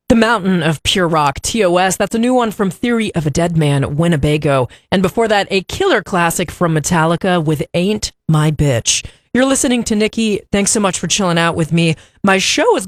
The Mountain of Pure Rock, TOS. That's a new one from Theory of a Dead Man, Winnebago. And before that, a killer classic from Metallica with Ain't My Bitch. You're listening to Nikki. Thanks so much for chilling out with me. My show is